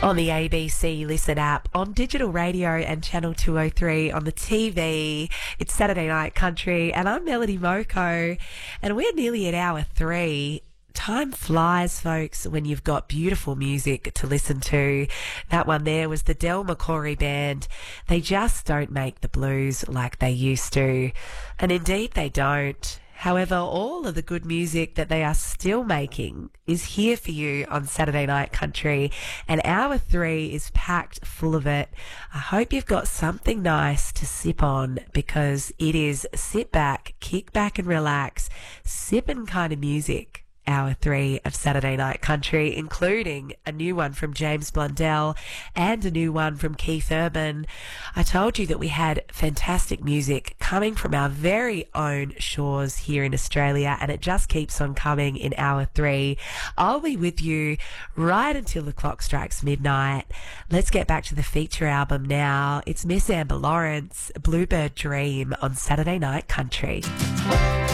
on the ABC Listen app, on digital radio and Channel 203 on the TV. It's Saturday Night Country, and I'm Melody Moko, and we're nearly at hour 3. Time flies, folks, when you've got beautiful music to listen to. That one there was the Del McCoury Band. They just don't make the blues like they used to. And indeed they don't. However, all of the good music that they are still making is here for you on Saturday Night Country, and hour 3 is packed full of it. I hope you've got something nice to sip on, because it is sit back, kick back and relax, sipping kind of music. Hour 3 of Saturday Night Country, including a new one from James Blundell and a new one from Keith Urban. I told you that we had fantastic music coming from our very own shores here in Australia, and it just keeps on coming in hour 3. I'll be with you right until the clock strikes midnight. Let's get back to the feature album now. It's Miss Amber Lawrence, Bluebird Dream on Saturday Night Country.